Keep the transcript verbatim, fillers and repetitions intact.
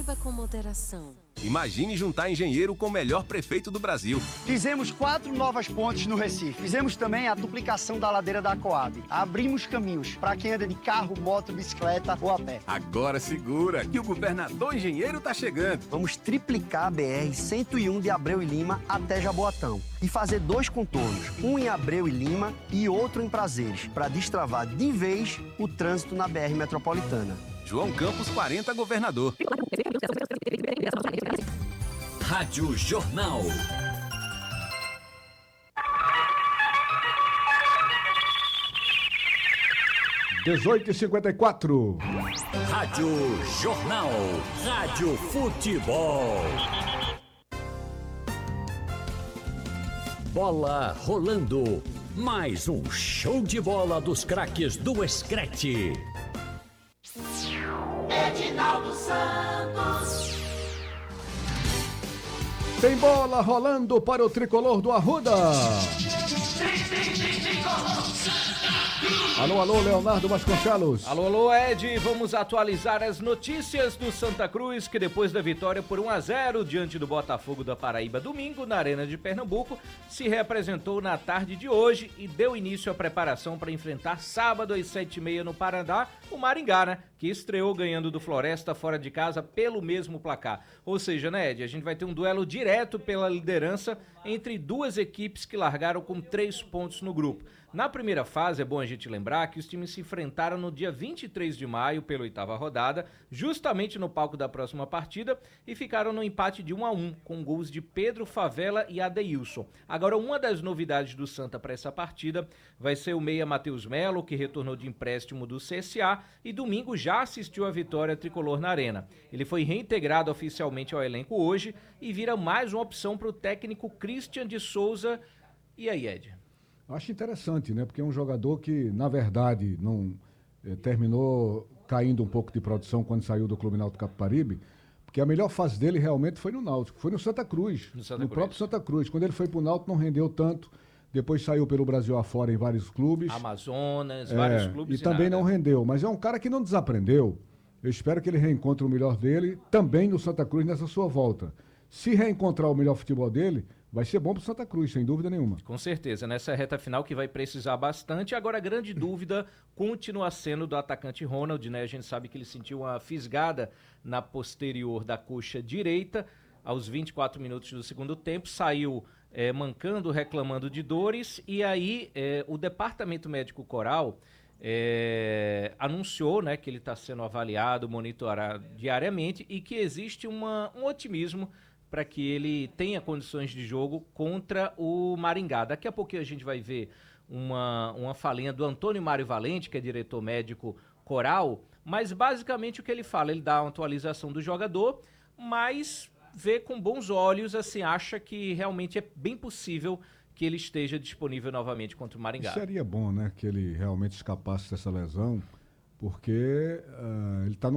Beba com moderação. Imagine juntar engenheiro com o melhor prefeito do Brasil. Fizemos quatro novas pontes no Recife. Fizemos também a duplicação da ladeira da Coab. Abrimos caminhos para quem anda de carro, moto, bicicleta ou a pé. Agora segura que o governador engenheiro tá chegando. Vamos triplicar a B R cento e um de Abreu e Lima até Jaboatão. E fazer dois contornos, um em Abreu e Lima e outro em Prazeres, para destravar de vez o trânsito na B R metropolitana. João Campos quarenta, governador. Rádio Jornal. dezoito e cinquenta e quatro. Rádio Jornal. Rádio Futebol. Bola rolando. Mais um show de bola dos craques do Screte. Edinaldo Santos. Tem bola rolando para o tricolor do Arruda. Alô, alô, Leonardo Vasconcelos. Alô, alô, Ed. Vamos atualizar as notícias do Santa Cruz, que depois da vitória por um a zero diante do Botafogo da Paraíba domingo, na Arena de Pernambuco, se reapresentou na tarde de hoje e deu início à preparação para enfrentar sábado às sete e meia no Paraná, o Maringá, né? Que estreou ganhando do Floresta fora de casa pelo mesmo placar. Ou seja, né, Ed, a gente vai ter um duelo direto pela liderança entre duas equipes que largaram com três pontos no grupo. Na primeira fase, é bom a gente lembrar que os times se enfrentaram no dia vinte e três de maio pela oitava rodada, justamente no palco da próxima partida, e ficaram no empate de um a um, com gols de Pedro Favela e Adeilson. Agora, uma das novidades do Santa para essa partida vai ser o meia Matheus Melo, que retornou de empréstimo do C S A e domingo já assistiu à vitória tricolor na Arena. Ele foi reintegrado oficialmente ao elenco hoje e vira mais uma opção para o técnico Christian de Souza. E aí, Ed? Acho interessante, né? Porque é um jogador que, na verdade, não eh, terminou caindo um pouco de produção quando saiu do Clube Náutico Capibaribe, porque a melhor fase dele realmente foi no Náutico, foi no Santa Cruz, no, Santa no Cruz. próprio Santa Cruz. Quando ele foi pro Náutico não rendeu tanto, depois saiu pelo Brasil afora em vários clubes. Amazonas, é, vários clubes. E, e também nada. Não rendeu, mas é um cara que não desaprendeu. Eu espero que ele reencontre o melhor dele também no Santa Cruz nessa sua volta. Se reencontrar o melhor futebol dele, vai ser bom pro Santa Cruz, sem dúvida nenhuma. Com certeza, nessa reta final que vai precisar bastante. Agora a grande dúvida continua sendo do atacante Ronald, né? A gente sabe que ele sentiu uma fisgada na posterior da coxa direita aos vinte e quatro minutos do segundo tempo, saiu é, mancando, reclamando de dores, e aí é, o departamento médico Coral é, anunciou, né, que ele está sendo avaliado, monitorado diariamente e que existe uma, um otimismo para que ele tenha condições de jogo contra o Maringá. Daqui a pouquinho a gente vai ver uma, uma falinha do Antônio Mário Valente, que é diretor médico Coral, mas basicamente o que ele fala, ele dá uma atualização do jogador, mas vê com bons olhos, assim, acha que realmente é bem possível que ele esteja disponível novamente contra o Maringá. Seria bom, né, que ele realmente escapasse dessa lesão, porque uh, ele está